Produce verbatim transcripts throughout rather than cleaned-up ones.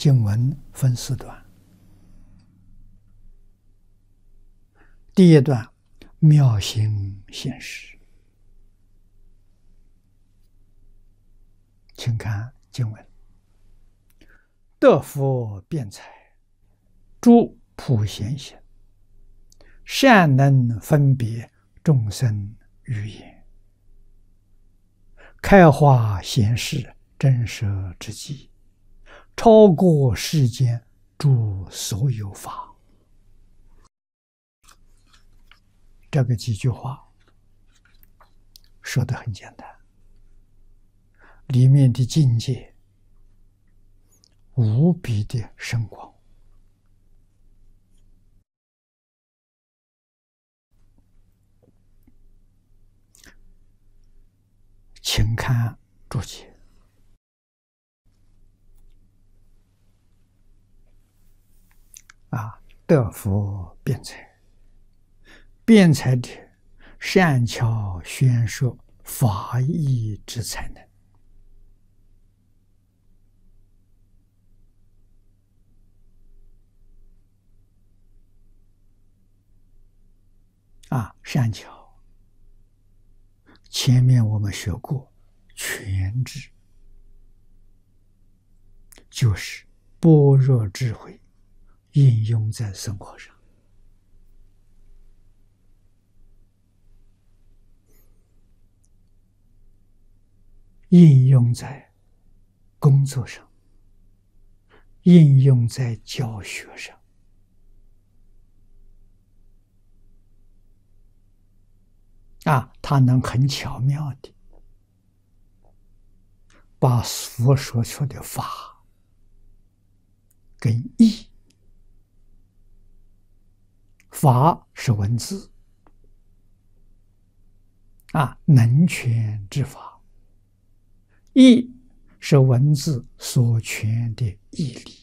经文分四段。第一段，妙行现实，请看经文：得佛辩才，诸普贤行，善能分别众生语言，开化显示真实之机，超过世间诸所有法。这个几句话说得很简单，里面的境界无比的深广。请看注解啊，得佛辩才，辩才者，善巧宣说法义之才能。啊，善巧，前面我们学过，全智就是般若智慧应用在生活上，应用在工作上，应用在教学上。啊，他能很巧妙的把佛说出的法跟义，法是文字啊，能诠之法；义是文字所诠的义理。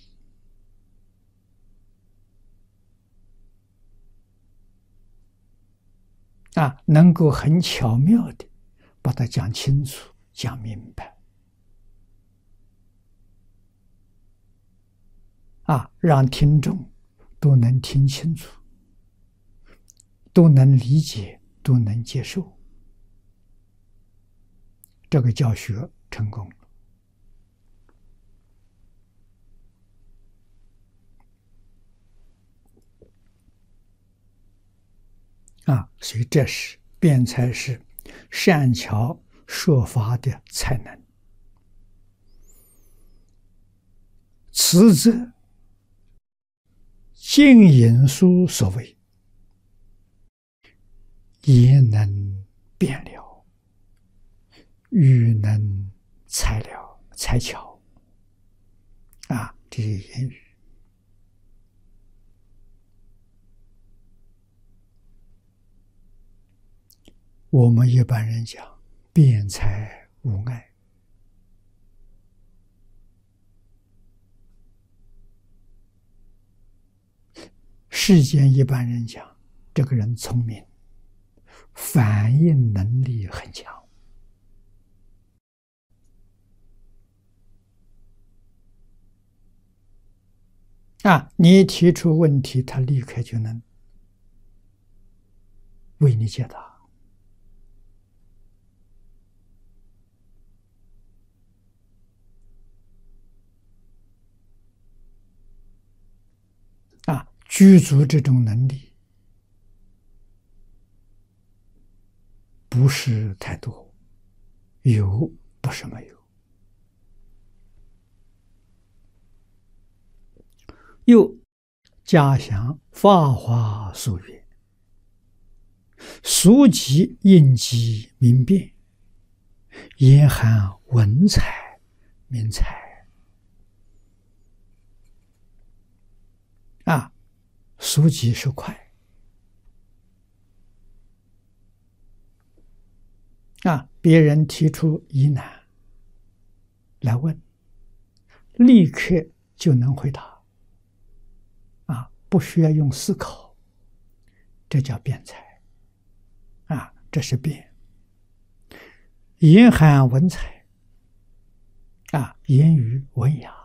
啊，能够很巧妙的把它讲清楚、讲明白，啊，让听众都能听清楚，都能理解，都能接受，这个教学成功了。啊，所以这是辩才是善巧说法的才能。此则经引书所谓，言能辩了，语能才了才巧。啊，这些言语。我们一般人讲辩才无碍，世间一般人讲这个人聪明，反应能力很强。啊，你提出问题，他立刻就能为你解答。啊，具足这种能力不是太多，有不是没有。又加详法华所曰，俗集应机明辨，言含文采明才。啊，俗集是快，啊，别人提出疑难来问，立刻就能回答，啊，不需要用思考，这叫辩才。啊，这是辩。言含文采，啊，言语文雅。